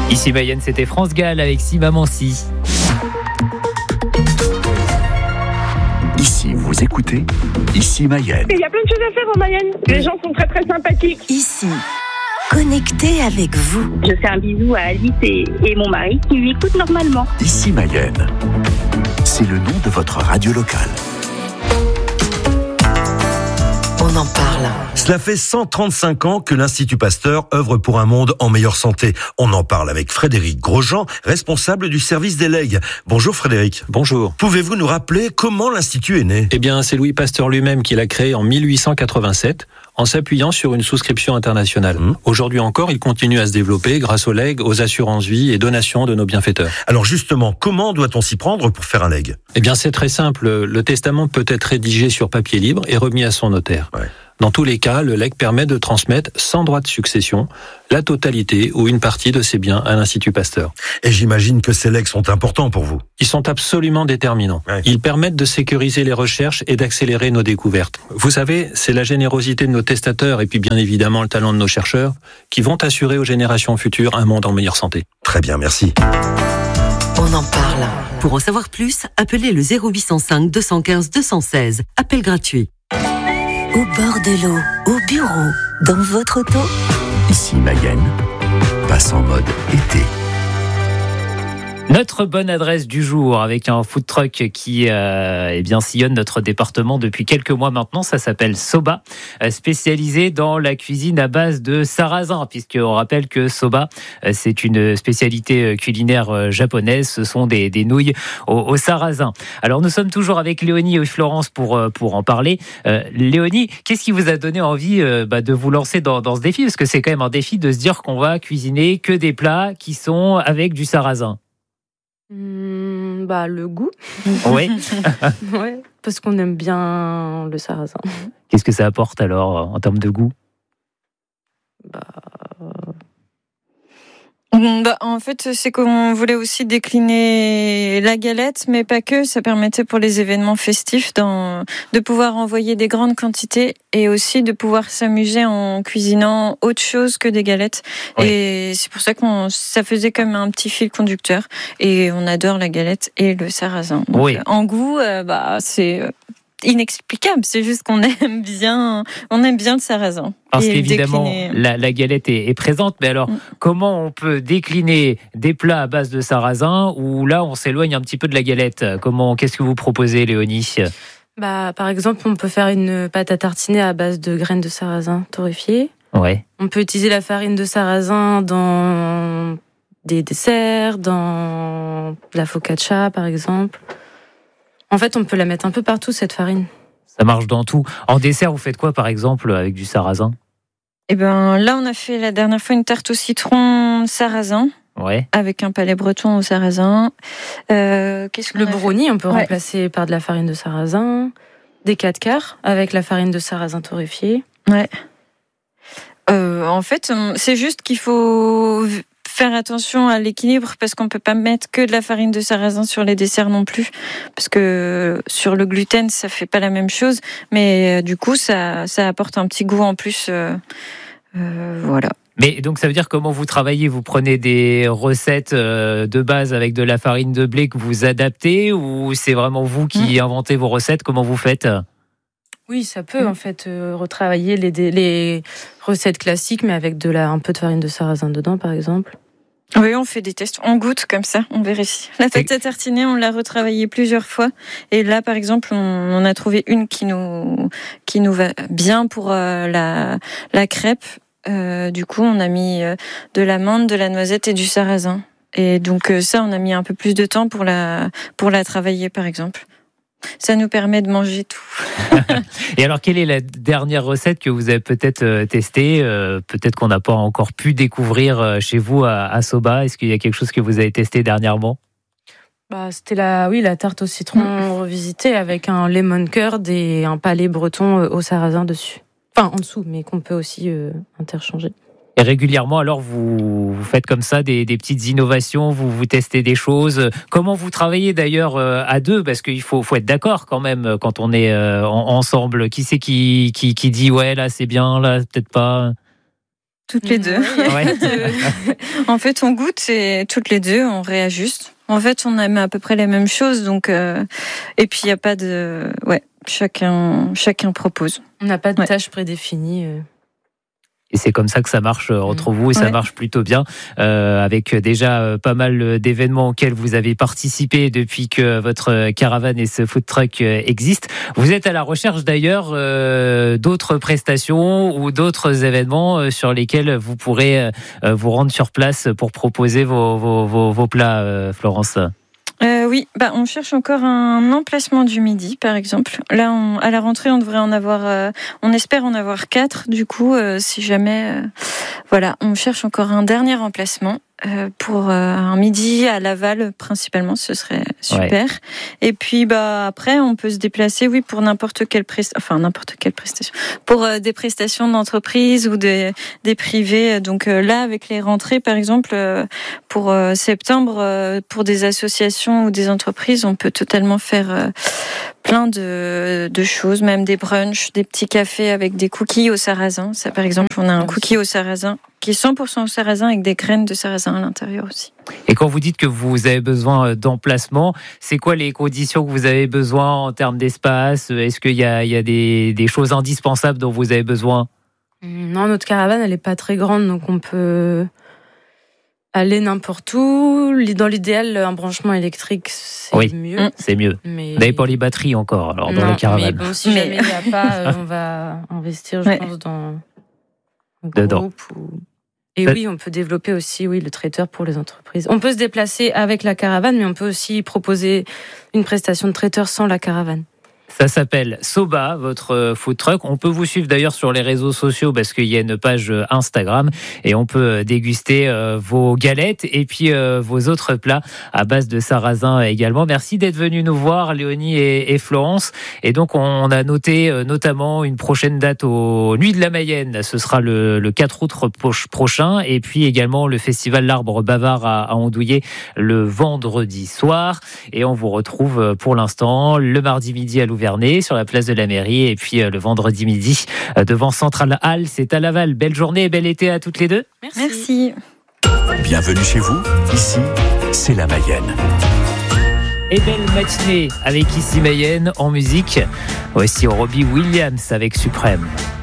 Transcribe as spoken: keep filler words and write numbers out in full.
Ici Mayenne, c'était France Gall avec Si Maman Si. Ici, vous écoutez Ici Mayenne. Il y a plein de choses à faire en Mayenne. Les gens sont très très sympathiques. Ici, connecté avec vous. Je fais un bisou à Alice et, et mon mari qui lui écoute normalement. Ici Mayenne. C'est le nom de votre radio locale. On en parle. Cela fait cent trente-cinq ans que l'Institut Pasteur œuvre pour un monde en meilleure santé. On en parle avec Frédéric Grosjean, responsable du service des legs. Bonjour Frédéric. Bonjour. Pouvez-vous nous rappeler comment l'Institut est né ? Eh bien, c'est Louis Pasteur lui-même qui l'a créé en mille huit cent quatre-vingt-sept, en s'appuyant sur une souscription internationale. Mmh. Aujourd'hui encore, il continue à se développer grâce aux legs, aux assurances-vie et donations de nos bienfaiteurs. Alors justement, comment doit-on s'y prendre pour faire un leg ? Eh bien, c'est très simple. Le testament peut être rédigé sur papier libre et remis à son notaire. Ouais. Dans tous les cas, le legs permet de transmettre, sans droit de succession, la totalité ou une partie de ses biens à l'Institut Pasteur. Et j'imagine que ces legs sont importants pour vous. Ils sont absolument déterminants. Ouais. Ils permettent de sécuriser les recherches et d'accélérer nos découvertes. Vous savez, c'est la générosité de nos testateurs et puis bien évidemment le talent de nos chercheurs qui vont assurer aux générations futures un monde en meilleure santé. Très bien, merci. On en parle. Pour en savoir plus, appelez le zéro huit cent cinq deux cent quinze deux cent seize. Appel gratuit. Au bord de l'eau, au bureau, dans votre auto. Ici Mayenne, passe en mode été. Notre bonne adresse du jour avec un food truck qui euh, eh bien, sillonne notre département depuis quelques mois maintenant. Ça s'appelle Soba, euh, spécialisé dans la cuisine à base de sarrasin, puisqu'on rappelle que Soba, euh, c'est une spécialité culinaire euh, japonaise. Ce sont des, des nouilles au, au sarrasin. Alors nous sommes toujours avec Léonie et Florence pour, euh, pour en parler. Euh, Léonie, qu'est-ce qui vous a donné envie euh, bah, de vous lancer dans, dans ce défi ? Parce que c'est quand même un défi de se dire qu'on va cuisiner que des plats qui sont avec du sarrasin. Mmh, bah, le goût. Oui. Ouais, parce qu'on aime bien le sarrasin. Qu'est-ce que ça apporte alors en termes de goût ? Bah... Bah, en fait, c'est qu'on voulait aussi décliner la galette, mais pas que. Ça permettait pour les événements festifs dans, de pouvoir envoyer des grandes quantités et aussi de pouvoir s'amuser en cuisinant autre chose que des galettes. Oui. Et c'est pour ça que ça faisait comme un petit fil conducteur. Et on adore la galette et le sarrasin. Donc, oui. En goût, euh, bah, c'est inexplicable. C'est juste qu'on aime bien, on aime bien le sarrasin. Parce qu'évidemment, la, la galette est, est présente, mais alors, mm. comment on peut décliner des plats à base de sarrasin où là, on s'éloigne un petit peu de la galette ? Comment, qu'est-ce que vous proposez, Léonie ? Bah, par exemple, on peut faire une pâte à tartiner à base de graines de sarrasin torréfiées. Ouais. On peut utiliser la farine de sarrasin dans des desserts, dans la focaccia, par exemple. En fait, on peut la mettre un peu partout, cette farine. Ça marche dans tout. En dessert, vous faites quoi, par exemple, avec du sarrasin ? Eh ben, là, on a fait la dernière fois une tarte au citron sarrasin. Ouais. Avec un palais breton au sarrasin. Euh, qu'est-ce qu'on Le a brownie, fait on peut ouais. remplacer par de la farine de sarrasin. Des quatre quarts avec la farine de sarrasin torréfiée. Ouais. Euh, en fait, c'est juste qu'il faut faire attention à l'équilibre parce qu'on peut pas mettre que de la farine de sarrasin sur les desserts non plus, parce que sur le gluten ça fait pas la même chose, mais du coup ça ça apporte un petit goût en plus. Euh, euh, voilà. Mais donc ça veut dire comment vous travaillez ? Vous prenez des recettes de base avec de la farine de blé que vous adaptez, ou c'est vraiment vous qui mmh. inventez vos recettes ? Comment vous faites ? Oui, ça peut en fait euh, retravailler les, les recettes classiques, mais avec de la, un peu de farine de sarrasin dedans, par exemple. Oui, on fait des tests, on goûte comme ça, on vérifie. La pâte à tartiner, on l'a retravaillée plusieurs fois, et là, par exemple, on, on a trouvé une qui nous qui nous va bien pour euh, la la crêpe. Euh, du coup, on a mis euh, de l'amande, de la noisette et du sarrasin. Et donc euh, ça, on a mis un peu plus de temps pour la pour la travailler, par exemple. Ça nous permet de manger tout. Et alors, quelle est la dernière recette que vous avez peut-être testée, euh, peut-être qu'on n'a pas encore pu découvrir chez vous à, à Soba ? Est-ce qu'il y a quelque chose que vous avez testé dernièrement ? Bah, c'était la, oui, la tarte au citron mmh. revisitée avec un lemon curd et un palais breton au sarrasin dessus. Enfin, en dessous, mais qu'on peut aussi euh, interchanger. Et régulièrement, alors, vous, vous faites comme ça des, des petites innovations, vous, vous testez des choses. Comment vous travaillez d'ailleurs euh, à deux ? Parce qu'il faut, faut être d'accord quand même quand on est euh, en, ensemble. Qui c'est qui, qui, qui dit « ouais, là, c'est bien, là, peut-être pas » ? Toutes les deux. Ouais. En fait, on goûte et toutes les deux, on réajuste. En fait, on aime à peu près les mêmes choses, donc euh, et puis il y a pas de, ouais, chacun, chacun propose. On n'a pas de Ouais. tâches prédéfinies. euh. Et c'est comme ça que ça marche entre vous, et ça Ouais. marche plutôt bien, euh, avec déjà euh, pas mal d'événements auxquels vous avez participé depuis que votre caravane et ce food truck euh, existent. Vous êtes à la recherche d'ailleurs euh, d'autres prestations ou d'autres événements euh, sur lesquels vous pourrez euh, vous rendre sur place pour proposer vos, vos, vos, vos plats, euh, Florence. Euh, oui, bah on cherche encore un emplacement du midi, par exemple. Là, on, à la rentrée, on devrait en avoir, euh, on espère en avoir quatre. Du coup, euh, si jamais, euh, voilà, on cherche encore un dernier emplacement euh, pour euh, un midi à Laval, principalement, ce serait super. Ouais. Et puis, bah après, on peut se déplacer, oui, pour n'importe quelle prestation, enfin n'importe quelle prestation, pour euh, des prestations d'entreprise ou des des privés. Donc euh, là, avec les rentrées, par exemple, euh, pour euh, septembre, euh, pour des associations ou des entreprises, on peut totalement faire euh, plein de, de choses, même des brunchs, des petits cafés avec des cookies au sarrasin. Ça, par exemple, on a un cookie au sarrasin qui est cent pour cent au sarrasin avec des graines de sarrasin à l'intérieur aussi. Et quand vous dites que vous avez besoin d'emplacement, c'est quoi les conditions que vous avez besoin en termes d'espace ? Est-ce qu'il y a, il y a des, des choses indispensables dont vous avez besoin ? Non, notre caravane, elle n'est pas très grande, donc on peut aller n'importe où. Dans l'idéal, un branchement électrique, c'est oui, mieux. C'est mieux. Mais... Vous n'avez pas les batteries encore alors, dans non, la caravane. Mais bon, si jamais il n'y a pas, on va investir, je ouais. pense, dans un Dedans. groupe. Ou... Et oui, on peut développer aussi oui, le traiteur pour les entreprises. On peut se déplacer avec la caravane, mais on peut aussi proposer une prestation de traiteur sans la caravane. Ça s'appelle Soba, votre food truck. On peut vous suivre d'ailleurs sur les réseaux sociaux parce qu'il y a une page Instagram et on peut déguster vos galettes et puis vos autres plats à base de sarrasin également. Merci d'être venus nous voir, Léonie et, et Florence. Et donc, on a noté notamment une prochaine date aux Nuits de la Mayenne. Ce sera le, le quatre août prochain. Et puis également le festival L'Arbre Bavard à, à Andouillé le vendredi soir. Et on vous retrouve pour l'instant le mardi midi à Louverné sur la place de la mairie et puis le vendredi midi devant Central Hall, c'est à Laval. Belle journée et bel été à toutes les deux. Merci. Merci. Bienvenue chez vous, ici c'est la Mayenne. Et belle matinée avec Ici Mayenne en musique. Voici Robbie Williams avec Suprême.